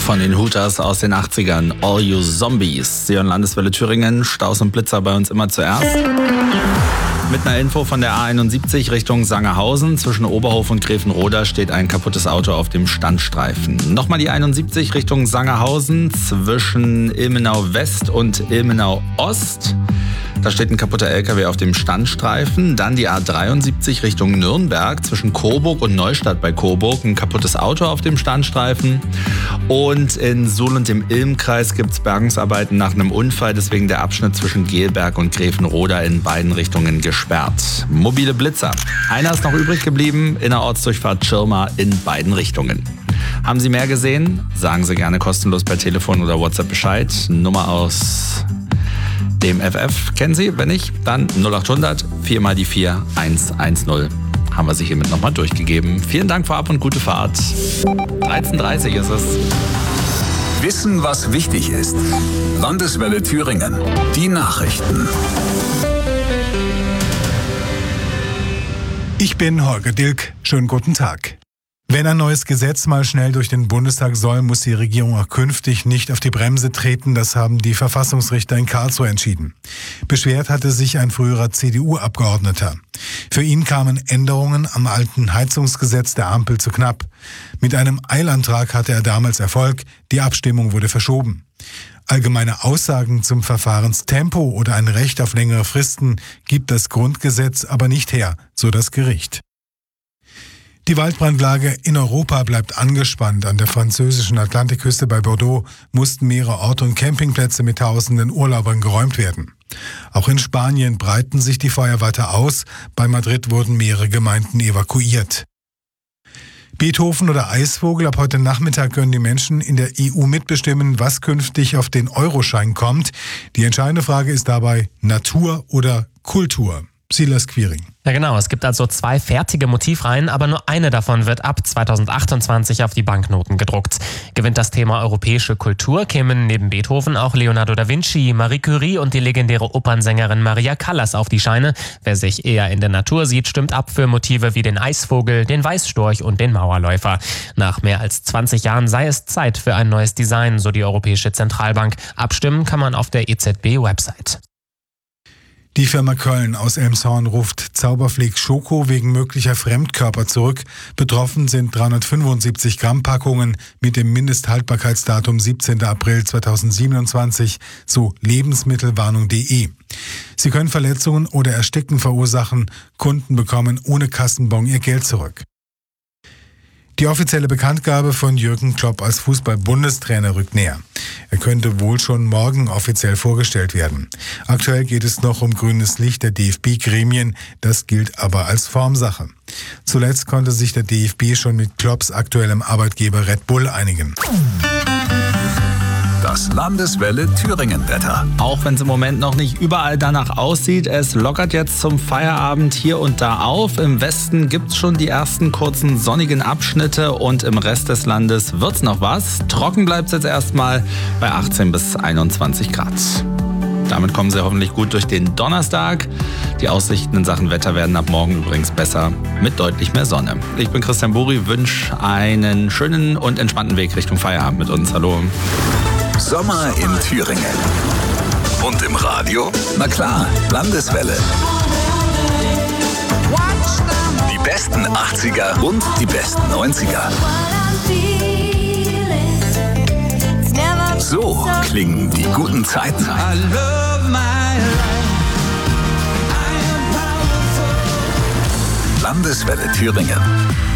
Von den Hooters aus den 80ern, All You Zombies. Sie hören Landeswelle Thüringen, Staus und Blitzer bei uns immer zuerst. Mit einer Info von der A71 Richtung Sangerhausen. Zwischen Oberhof und Grevenroda steht ein kaputtes Auto auf dem Standstreifen. Nochmal die 71 Richtung Sangerhausen zwischen Ilmenau West und Ilmenau Ost. Da steht ein kaputter LKW auf dem Standstreifen. Dann die A73 Richtung Nürnberg zwischen Coburg und Neustadt bei Coburg. Ein kaputtes Auto auf dem Standstreifen. Und in Suhl und im Ilmkreis gibt es Bergungsarbeiten nach einem Unfall. Deswegen der Abschnitt zwischen Gelberg und Grevenroda in beiden Richtungen gesperrt. Mobile Blitzer. Einer ist noch übrig geblieben in der Ortsdurchfahrt Schirma in beiden Richtungen. Haben Sie mehr gesehen? Sagen Sie gerne kostenlos per Telefon oder WhatsApp Bescheid. Nummer aus dem FF kennen Sie, wenn nicht, dann 0800 4 mal die 4 110. Haben wir Sie hiermit nochmal durchgegeben. Vielen Dank vorab und gute Fahrt. 13:30 ist es. Wissen, was wichtig ist. Landeswelle Thüringen. Die Nachrichten. Ich bin Holger Dilk. Schönen guten Tag. Wenn ein neues Gesetz mal schnell durch den Bundestag soll, muss die Regierung auch künftig nicht auf die Bremse treten. Das haben die Verfassungsrichter in Karlsruhe entschieden. Beschwert hatte sich ein früherer CDU-Abgeordneter. Für ihn kamen Änderungen am alten Heizungsgesetz der Ampel zu knapp. Mit einem Eilantrag hatte er damals Erfolg. Die Abstimmung wurde verschoben. Allgemeine Aussagen zum Verfahrenstempo oder ein Recht auf längere Fristen gibt das Grundgesetz aber nicht her, so das Gericht. Die Waldbrandlage in Europa bleibt angespannt. An der französischen Atlantikküste bei Bordeaux mussten mehrere Orte und Campingplätze mit tausenden Urlaubern geräumt werden. Auch in Spanien breiten sich die Feuer weiter aus. Bei Madrid wurden mehrere Gemeinden evakuiert. Beethoven oder Eisvogel, ab heute Nachmittag können die Menschen in der EU mitbestimmen, was künftig auf den Euroschein kommt. Die entscheidende Frage ist dabei Natur oder Kultur. Silas Quiring. Ja genau, es gibt also 2 fertige Motivreihen, aber nur eine davon wird ab 2028 auf die Banknoten gedruckt. Gewinnt das Thema europäische Kultur, kämen neben Beethoven auch Leonardo da Vinci, Marie Curie und die legendäre Opernsängerin Maria Callas auf die Scheine. Wer sich eher in der Natur sieht, stimmt ab für Motive wie den Eisvogel, den Weißstorch und den Mauerläufer. Nach mehr als 20 Jahren sei es Zeit für ein neues Design, so die Europäische Zentralbank. Abstimmen kann man auf der EZB-Website. Die Firma Köln aus Elmshorn ruft Zauberflieg Schoko wegen möglicher Fremdkörper zurück. Betroffen sind 375 Gramm Packungen mit dem Mindesthaltbarkeitsdatum 17. April 2027, so lebensmittelwarnung.de. Sie können Verletzungen oder Ersticken verursachen. Kunden bekommen ohne Kassenbon ihr Geld zurück. Die offizielle Bekanntgabe von Jürgen Klopp als Fußball-Bundestrainer rückt näher. Er könnte wohl schon morgen offiziell vorgestellt werden. Aktuell geht es noch um grünes Licht der DFB-Gremien, das gilt aber als Formsache. Zuletzt konnte sich der DFB schon mit Klopps aktuellem Arbeitgeber Red Bull einigen. Das Landeswelle Thüringen-Wetter. Auch wenn es im Moment noch nicht überall danach aussieht, es lockert jetzt zum Feierabend hier und da auf. Im Westen gibt es schon die ersten kurzen sonnigen Abschnitte und im Rest des Landes wird's noch was. Trocken bleibt es jetzt erstmal bei 18 bis 21 Grad. Damit kommen Sie hoffentlich gut durch den Donnerstag. Die Aussichten in Sachen Wetter werden ab morgen übrigens besser mit deutlich mehr Sonne. Ich bin Christian Buri, wünsche einen schönen und entspannten Weg Richtung Feierabend mit uns. Hallo. Sommer in Thüringen. Und im Radio? Na klar, Landeswelle. Die besten 80er und die besten 90er. So klingen die guten Zeiten. Landeswelle Thüringen.